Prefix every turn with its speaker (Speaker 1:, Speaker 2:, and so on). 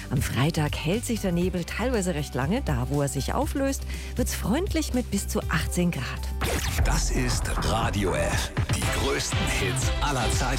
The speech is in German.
Speaker 1: Am Freitag hält sich der Nebel teilweise recht lange. Da, wo er sich auflöst, wird es freundlich mit bis zu 18 Grad.
Speaker 2: Das ist Radio F. Die größten Hits aller Zeiten.